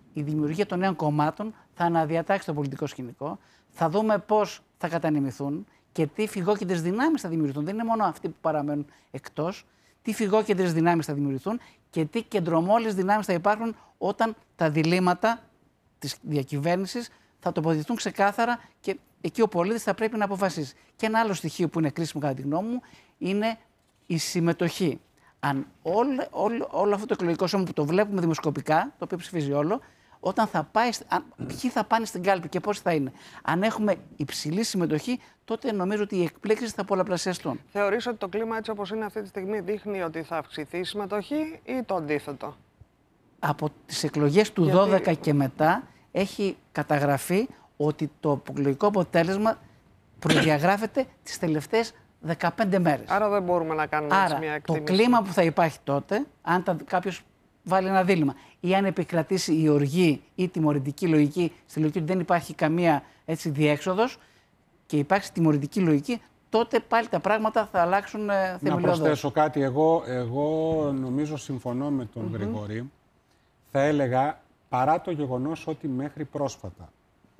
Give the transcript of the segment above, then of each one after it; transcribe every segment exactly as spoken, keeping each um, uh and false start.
η δημιουργία των νέων κομμάτων θα αναδιατάξει το πολιτικό σκηνικό. Θα δούμε πώς θα κατανεμηθούν και τι φυγόκεντρες δυνάμεις θα δημιουργηθούν. Δεν είναι μόνο αυτοί που παραμένουν εκτός. Τι φυγόκεντρες δυνάμεις θα δημιουργηθούν και τι κεντρομόλες δυνάμεις θα υπάρχουν όταν τα διλήμματα της διακυβέρνησης θα τοποθετηθούν ξεκάθαρα και εκεί ο πολίτης θα πρέπει να αποφασίσει. Και ένα άλλο στοιχείο που είναι κρίσιμο κατά τη γνώμη μου είναι η συμμετοχή. Αν όλο, όλο, όλο αυτό το εκλογικό σώμα που το βλέπουμε δημοσκοπικά, το οποίο ψηφίζει όλο, όταν θα πάει, αν, ποιοι θα πάνε στην κάλπη και πώς θα είναι. Αν έχουμε υψηλή συμμετοχή, τότε νομίζω ότι οι εκπλήξεις θα πολλαπλασιαστούν. Θεωρείς ότι το κλίμα έτσι όπως είναι αυτή τη στιγμή δείχνει ότι θα αυξηθεί η συμμετοχή ή το αντίθετο? Από τις εκλογές του Γιατί... δώδεκα και μετά έχει καταγραφεί ότι το εκλογικό αποτέλεσμα προδιαγράφεται τις τελευταίες δεκαπέντε μέρες. Άρα δεν μπορούμε να κάνουμε Άρα, μια εκτίμηση. Το κλίμα που θα υπάρχει τότε, αν τα, κάποιος βάλει ένα δίλημμα ή αν επικρατήσει η οργή ή τιμωρητική λογική, στη λογική ότι δεν υπάρχει καμία έτσι, διέξοδος και υπάρχει τιμωρητική λογική, τότε πάλι τα πράγματα θα αλλάξουν θεμελιώδως. Να προσθέσω κάτι. Εγώ, εγώ νομίζω συμφωνώ με τον mm-hmm. Γρηγορή. Θα έλεγα, παρά το γεγονός ότι μέχρι πρόσφατα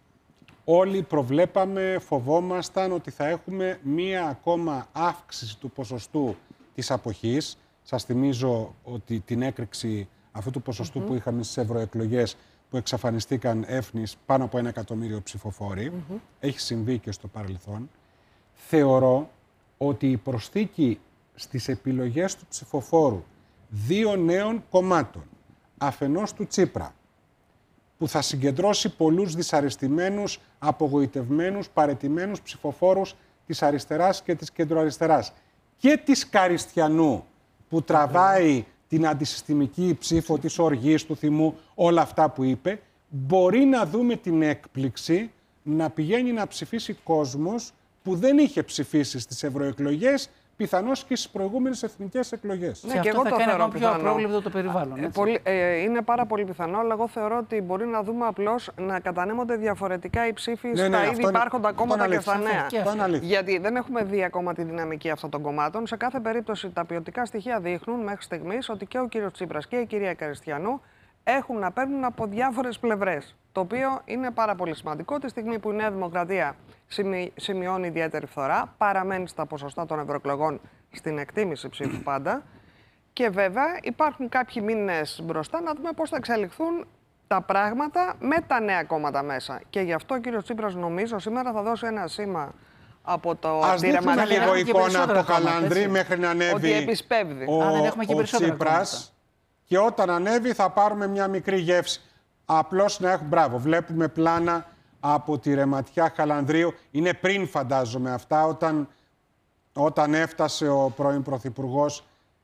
όλοι προβλέπαμε, φοβόμασταν ότι θα έχουμε μία ακόμα αύξηση του ποσοστού της αποχής. Σας θυμίζω ότι την έκρηξη αυτού του ποσοστού mm-hmm. που είχαμε στις ευρωεκλογές που εξαφανιστήκαν έφνης πάνω από ένα εκατομμύριο ψηφοφόροι. Mm-hmm. Έχει συμβεί και στο παρελθόν. Θεωρώ ότι η προσθήκη στις επιλογές του ψηφοφόρου δύο νέων κομμάτων, αφενός του Τσίπρα, που θα συγκεντρώσει πολλούς δυσαρεστημένους, απογοητευμένους, παραιτημένους ψηφοφόρους της αριστεράς και της κεντροαριστεράς, και της Καριστιανού, που τραβάει την αντισυστημική ψήφο της οργής, του θυμού, όλα αυτά που είπε, μπορεί να δούμε την έκπληξη να πηγαίνει να ψηφίσει κόσμος που δεν είχε ψηφίσει στις ευρωεκλογές, πιθανώς και στις προηγούμενες εθνικές εκλογές. Ναι, και, και αυτό εγώ θα κάνει ακόμα πιο απρόβλεπτο το περιβάλλον. Ε, πολύ, ε, είναι πάρα πολύ πιθανό, αλλά εγώ θεωρώ ότι μπορεί να δούμε απλώς να κατανέμονται διαφορετικά οι ψήφοι ναι, στα ναι, ήδη υπάρχοντα κόμματα και στα νέα. Και Γιατί δεν έχουμε δει ακόμα τη δυναμική αυτών των κομμάτων. Σε κάθε περίπτωση, τα ποιοτικά στοιχεία δείχνουν μέχρι στιγμής ότι και ο κύριος Τσίπρας και η κυρία Καριστιανού έχουν να παίρνουν από διάφορες πλευρές. Το οποίο είναι πάρα πολύ σημαντικό. Τη στιγμή που η Νέα Δημοκρατία σημειώνει ιδιαίτερη φθορά, παραμένει στα ποσοστά των ευρωεκλογών στην εκτίμηση ψήφου πάντα. Και βέβαια υπάρχουν κάποιοι μήνες μπροστά να δούμε πώς θα εξελιχθούν τα πράγματα με τα νέα κόμματα μέσα. Και γι' αυτό ο κύριος Τσίπρας νομίζω σήμερα θα δώσει ένα σήμα από το Ας δείχνουμε λίγο εικόνα από το Καλανδρί μέχρι να ανέβει ότι επισπεύδει. ο, Α, δεν έχουμε και ο Τσίπρας. Και όταν ανέβει θα πάρουμε μια μικρή γεύση. Απλώς να έχουμε, μπράβο, βλέπουμε πλάνα από τη Ρεματιά Χαλανδρίου. Είναι πριν, φαντάζομαι, αυτά, όταν, όταν έφτασε ο πρώην Πρωθυπουργός.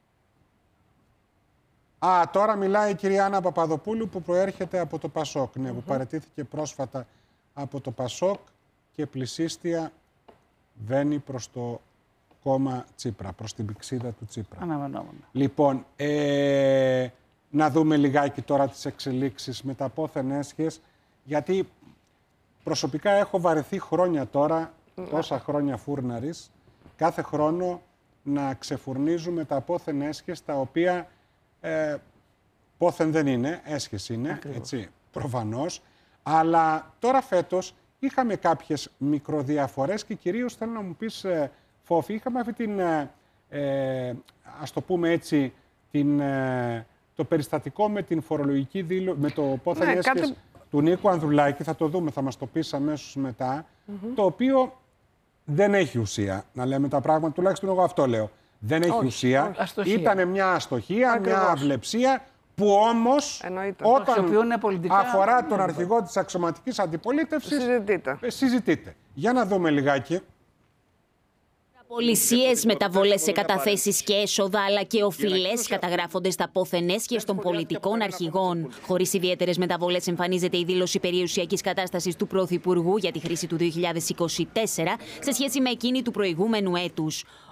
Α, τώρα μιλάει η κυρία Άννα Παπαδοπούλου που προέρχεται από το Πασόκ, ναι, mm-hmm. που παραιτήθηκε πρόσφατα από το Πασόκ και πλησίστια βαίνει προς το κόμμα Τσίπρα, προς την πηξίδα του Τσίπρα. Αναμενόμενα. Λοιπόν, ε, να δούμε λιγάκι τώρα τις εξελίξεις με τα πόθεν έσχες, γιατί προσωπικά έχω βαρεθεί χρόνια τώρα, τόσα χρόνια φούρναρης, κάθε χρόνο να ξεφουρνίζουμε τα πόθεν έσχες, τα οποία ε, πόθεν δεν είναι, έσχες είναι, ακριβώς, έτσι, προφανώς, αλλά τώρα φέτος είχαμε κάποιες μικροδιαφορές και κυρίως θέλω να μου πεις, ε, Φόφη, είχαμε αυτή την, ε, ας το πούμε έτσι, την, ε, το περιστατικό με την φορολογική δήλωση, με το πόθεν ναι, έσχες κάτι... του Νίκου Ανδρουλάκη, θα το δούμε, θα μας το πεις αμέσως μετά, mm-hmm. το οποίο δεν έχει ουσία, να λέμε τα πράγματα, τουλάχιστον εγώ αυτό λέω. Δεν έχει όχι, ουσία, ήταν μια αστοχία, ακριβώς, μια αυλεψία, που όμως εννοείται, όταν αφορά τον αρχηγό της αξιωματικής αντιπολίτευσης συζητείται. συζητείται. Για να δούμε λιγάκι. Απολυσίες, μεταβολές σε καταθέσεις και έσοδα αλλά και οφειλές καταγράφονται στα πόθεν έσχες των πολιτικών αρχηγών. Χωρίς ιδιαίτερες μεταβολές εμφανίζεται η δήλωση περιουσιακής κατάστασης του Πρωθυπουργού για τη χρήση του δύο χιλιάδες είκοσι τέσσερα σε σχέση με εκείνη του προηγούμενου έτους.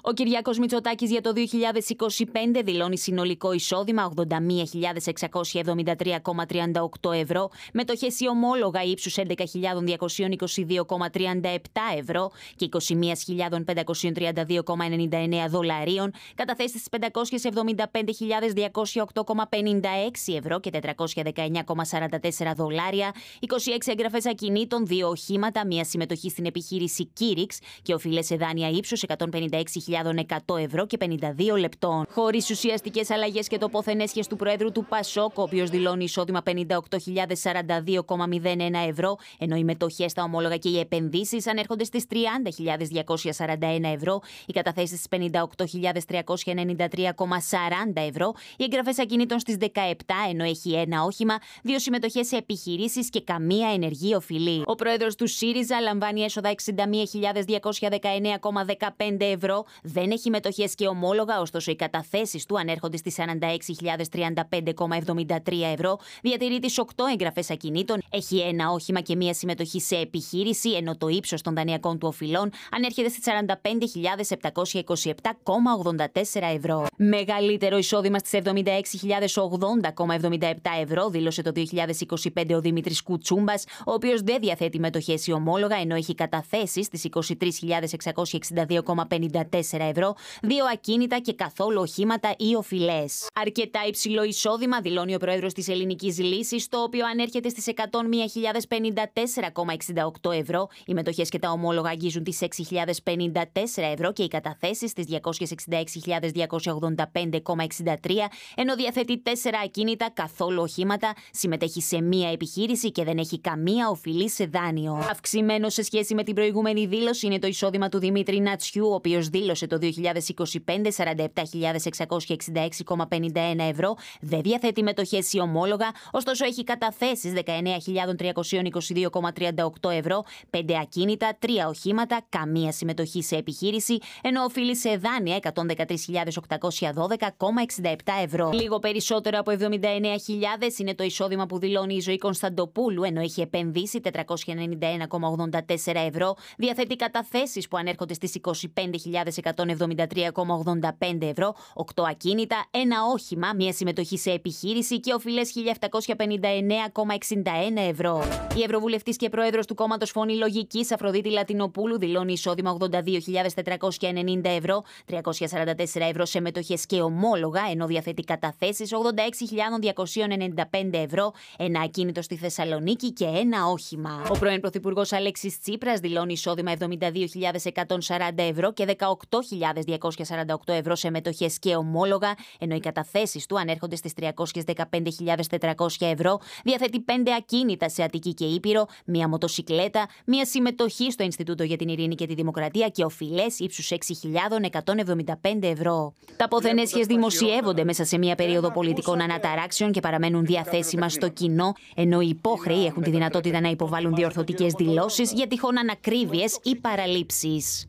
Ο Κυριάκος Μητσοτάκης για το δύο χιλιάδες είκοσι πέντε δηλώνει συνολικό εισόδημα ογδόντα μία χιλιάδες εξακόσια εβδομήντα τρία κόμμα τριάντα οκτώ ευρώ, μετοχές ή ομόλογα ύψους έντεκα χιλιάδες διακόσια είκοσι δύο κόμμα τριάντα επτά ευρώ και είκοσι μία χιλιάδες πεντακόσια τριάντα δύο κόμμα ενενήντα εννέα δολαρίων, καταθέσεις πεντακόσιες εβδομήντα πέντε χιλιάδες διακόσια οκτώ κόμμα πενήντα έξι ευρώ και τετρακόσια δεκαεννέα κόμμα σαράντα τέσσερα δολάρια, είκοσι έξι εγγραφές ακινήτων, δύο οχήματα, μία συμμετοχή στην επιχείρηση Κίριξ και οφειλές σε δάνεια ύψους εκατόν πενήντα έξι χιλιάδες εκατό ευρώ και πενήντα δύο λεπτών. Χωρίς ουσιαστικές αλλαγές και τοποθενέσχες του Προέδρου του Πασόκ, ο οποίος δηλώνει εισόδημα πενήντα οκτώ χιλιάδες σαράντα δύο κόμμα μηδέν ένα ευρώ, ενώ οι μετοχές, τα ομόλογα και οι επενδύσεις ανέρχονται στις τριάντα χιλιάδες διακόσια σαράντα ένα ευρώ, οι καταθέσεις στις πενήντα οκτώ χιλιάδες τριακόσια ενενήντα τρία κόμμα σαράντα ευρώ, οι εγγραφές ακινήτων στις δεκαεπτά, ενώ έχει ένα όχημα, δύο συμμετοχές σε επιχειρήσεις και καμία ενεργή οφειλή. Ο Πρόεδρος του ΣΥΡΙΖΑ λαμβάνει έσοδα εξήντα μία χιλιάδες διακόσια δεκαεννέα κόμμα δεκαπέντε ευρώ, δεν έχει μετοχές και ομόλογα, ωστόσο οι καταθέσεις του ανέρχονται στις σαράντα έξι χιλιάδες τριάντα πέντε κόμμα εβδομήντα τρία ευρώ, διατηρεί τις οκτώ εγγραφές ακινήτων, έχει ένα όχημα και μία συμμετοχή σε επιχείρηση, ενώ το ύψος των δανειακών του οφειλών ανέρχεται στις σαράντα πέντε χιλιάδες επτακόσια είκοσι επτά κόμμα ογδόντα τέσσερα ευρώ. Μεγαλύτερο εισόδημα στις εβδομήντα έξι χιλιάδες ογδόντα κόμμα εβδομήντα επτά ευρώ δήλωσε το δύο χιλιάδες είκοσι πέντε ο Δημήτρης Κουτσούμπας, ο οποίος δεν διαθέτει μετοχές ή ομόλογα, ενώ έχει καταθέσεις στις είκοσι τρεις χιλιάδες εξακόσια εξήντα δύο κόμμα πενήντα τέσσερα ευρώ, δύο ακίνητα και καθόλου οχήματα ή οφειλές. Αρκετά υψηλό εισόδημα δηλώνει ο Πρόεδρος της Ελληνικής Λύσης, το οποίο ανέρχεται στις εκατόν μία χιλιάδες πενήντα τέσσερα κόμμα εξήντα οκτώ ευρώ, οι μετοχές και τα ομόλογα αγγίζουν τις έξι χιλιάδες πενήντα τέσσερα ευρώ και οι καταθέσεις στις διακόσιες εξήντα έξι χιλιάδες διακόσια ογδόντα πέντε κόμμα εξήντα τρία, ενώ διαθέτει τέσσερα ακίνητα, καθόλου οχήματα, συμμετέχει σε μία επιχείρηση και δεν έχει καμία οφειλή σε δάνειο. Αυξημένο σε σχέση με την προηγούμενη δήλωση είναι το εισόδημα του Δημήτρη Νατσιού, ο οποίος δήλωσε το δύο χιλιάδες είκοσι πέντε σαράντα επτά χιλιάδες εξακόσια εξήντα έξι κόμμα πενήντα ένα ευρώ, δεν διαθέτει μετοχές ή ομόλογα, ωστόσο έχει καταθέσεις δεκαεννέα χιλιάδες τριακόσια είκοσι δύο κόμμα τριάντα οκτώ ευρώ, πέντε ακίνητα, τρία οχήματα, καμία συμμετοχή σε επιχείρηση, ενώ οφείλει σε δάνεια εκατόν δεκατρείς χιλιάδες οκτακόσια δώδεκα κόμμα εξήντα επτά ευρώ. Λίγο περισσότερο από εβδομήντα εννέα χιλιάδες είναι το εισόδημα που δηλώνει η Ζωή Κωνσταντοπούλου, ενώ έχει επενδύσει τετρακόσια ενενήντα ένα κόμμα ογδόντα τέσσερα ευρώ, διαθέτει καταθέσεις που ανέρχονται στις είκοσι πέντε χιλιάδες εκατόν εβδομήντα τρία κόμμα ογδόντα πέντε ευρώ, οκτώ ακίνητα, ένα όχημα, μία συμμετοχή σε επιχείρηση και οφειλές χίλια επτακόσια πενήντα εννέα κόμμα εξήντα ένα ευρώ. Η Ευρωβουλευτής και Πρόεδρος του κόμματος Φωνή Λογικής, Αφροδίτη Λατινοπούλου, δηλώνει εισόδημα ογδόντα δύο χιλιάδες τετρακόσια ενενήντα ευρώ, τριακόσια σαράντα τέσσερα ευρώ σε μετοχές και ομόλογα, ενώ διαθέτει καταθέσεις ογδόντα έξι χιλιάδες διακόσια ενενήντα πέντε ευρώ, ένα ακίνητο στη Θεσσαλονίκη και ένα όχημα. Ο πρώην Πρωθυπουργός Αλέξης Τσίπρας δηλώνει εισόδημα εβδομήντα δύο χιλιάδες εκατόν σαράντα ευρώ και δεκαοκτώ χιλιάδες διακόσια σαράντα οκτώ ευρώ σε μετοχές και ομόλογα, ενώ οι καταθέσεις του ανέρχονται στις τριακόσιες δεκαπέντε χιλιάδες τετρακόσια ευρώ, διαθέτει πέντε ακίνητα σε Αττική και Ήπειρο, μία μοτοσικλέτα, μία συμμετοχή στο Ινστιτούτο για την Ειρήνη και τη Δημοκρατία και οφειλές ύψους έξι χιλιάδες εκατόν εβδομήντα πέντε ευρώ. Τα ποθενέσχες δημοσιεύονται μέσα σε μία περίοδο πολιτικών αναταράξεων και παραμένουν διαθέσιμα στο κοινό, ενώ οι υπόχρεοι έχουν τη δυνατότητα να υποβάλουν διορθωτικές δηλώσεις για τυχόν ανακρίβειες ή παραλήψεις.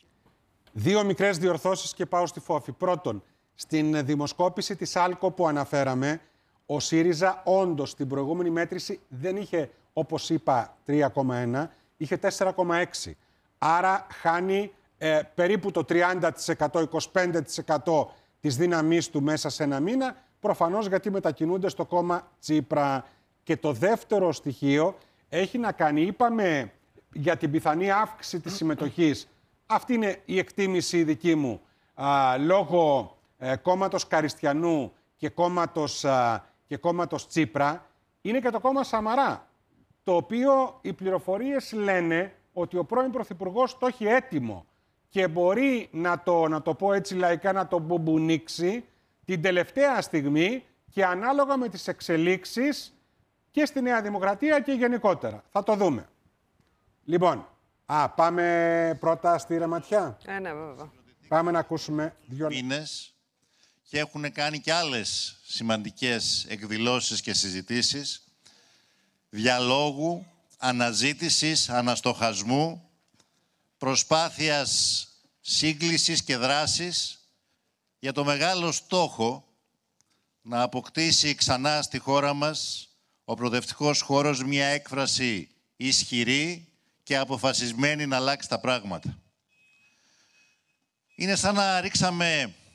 Δύο μικρές διορθώσεις και πάω στη φόφη. Πρώτον, στην δημοσκόπηση της άλκο που αναφέραμε, ο ΣΥΡΙΖΑ όντως στην προηγούμενη μέτρηση δεν είχε, όπως είπα, τρία κόμμα ένα, είχε τέσσερα κόμμα έξι. Άρα χάνει ε, περίπου το τριάντα τοις εκατό, είκοσι πέντε τοις εκατό της δύναμής του μέσα σε ένα μήνα, προφανώς γιατί μετακινούνται στο κόμμα Τσίπρα. Και το δεύτερο στοιχείο έχει να κάνει, είπαμε για την πιθανή αύξηση της συμμετοχής. Αυτή είναι η εκτίμηση δική μου, α, λόγω ε, κόμματος Καριστιανού και κόμματος, α, και κόμματος Τσίπρα, είναι και το κόμμα Σαμαρά, το οποίο οι πληροφορίες λένε ότι ο πρώην Πρωθυπουργός το έχει έτοιμο και μπορεί να το, να το πω έτσι λαϊκά, να το μπουμπουνίξει την τελευταία στιγμή και ανάλογα με τις εξελίξεις και στη Νέα Δημοκρατία και γενικότερα. Θα το δούμε. Λοιπόν, α, πάμε πρώτα στη Ραματιά. Ε, ναι, βέβαια. Πάμε να ακούσουμε δύο μήνες και έχουν κάνει και άλλες σημαντικές εκδηλώσεις και συζητήσεις διαλόγου, αναζήτησης, αναστοχασμού, προσπάθειας σύγκλησης και δράσης για το μεγάλο στόχο να αποκτήσει ξανά στη χώρα μας ο προοδευτικός χώρος μια έκφραση ισχυρή και αποφασισμένη να αλλάξει τα πράγματα. Είναι σαν να ρίξαμε